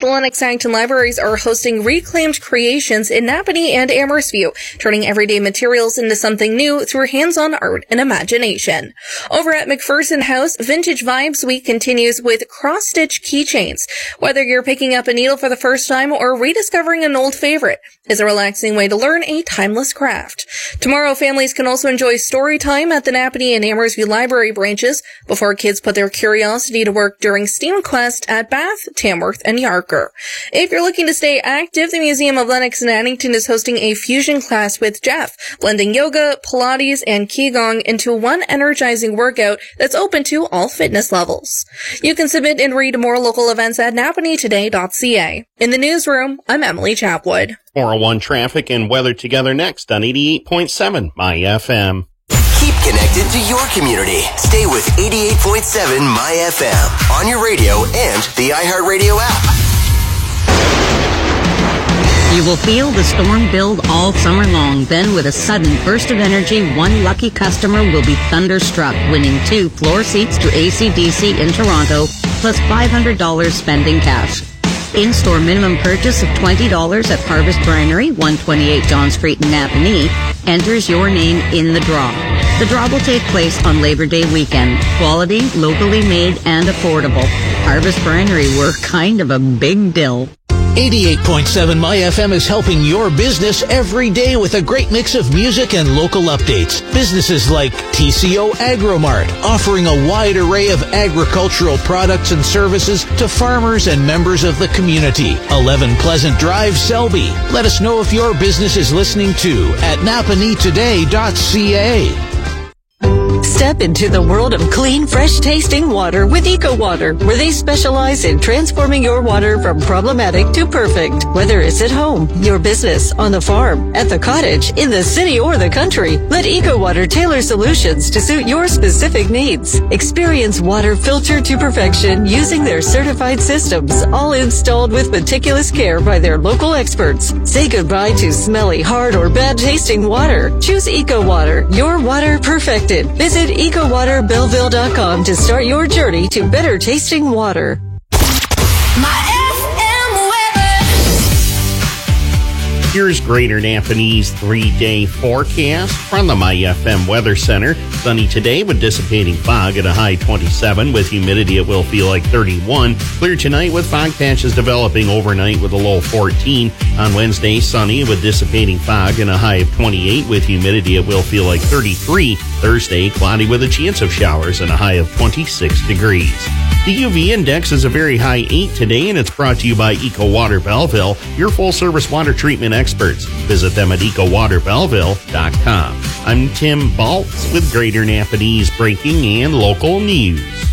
the Lennox Acton Libraries are hosting Reclaimed Creations in Napanee and Amherstview, turning everyday materials into something new through hands-on art and imagination. Over at McPherson House, Vintage Vibes Week continues with cross-stitch keychains. Whether you're picking up a needle for the first time or rediscovering an old favorite, is a relaxing way to learn a timeless craft. Tomorrow, families can also enjoy story time at the Napanee and Amherstview Library branches before kids put their curiosity to work during STEAM Quest at Bath, Tamworth, and Yarker. If you're looking to stay active, the Museum of Lennox and Addington is hosting a fusion class with Jeff, blending yoga, Pilates, and Qigong into one energizing workout that's open to all fitness levels. You can submit and read more local events at napaneetoday.ca. In the newsroom, I'm Emily Chapwood. 401 traffic and weather together next on 88.7 My FM. Keep connected to your community. Stay with 88.7 My FM on your radio and the iHeartRadio app. You will feel the storm build all summer long. Then, with a sudden burst of energy, one lucky customer will be thunderstruck, winning 2 floor seats to AC/DC in Toronto, plus $500 spending cash. In-store minimum purchase of $20 at Harvest Brinery, 128 John Street in Napanee, enters your name in the draw. The draw will take place on Labor Day weekend. Quality, locally made, and affordable. Harvest Brinery, we're kind of a big deal. 88.7 My FM is helping your business every day with a great mix of music and local updates. Businesses like TCO Agromart, offering a wide array of agricultural products and services to farmers and members of the community. 11 Pleasant Drive, Selby. Let us know if your business is listening to at napaneetoday.ca. Step into the world of clean, fresh-tasting water with EcoWater, where they specialize in transforming your water from problematic to perfect. Whether it's at home, your business, on the farm, at the cottage, in the city, or the country, let EcoWater tailor solutions to suit your specific needs. Experience water filtered to perfection using their certified systems, all installed with meticulous care by their local experts. Say goodbye to smelly, hard, or bad-tasting water. Choose EcoWater, your water perfected. Visit EcoWaterBelleville.com to start your journey to better tasting water. Here's Greater Napanee's 3-day forecast from the My FM Weather Center. Sunny today with dissipating fog at a high 27. With humidity, it will feel like 31. Clear tonight with fog patches developing overnight with a low 14. On Wednesday, sunny with dissipating fog and a high of 28. With humidity, it will feel like 33. Thursday, cloudy with a chance of showers and a high of 26 degrees. The UV index is a very high 8 today, and it's brought to you by EcoWater Belleville, your full-service water treatment experts. Visit them at EcoWaterBelleville.com. I'm Tim Baltz with Greater Napanee's breaking and local news.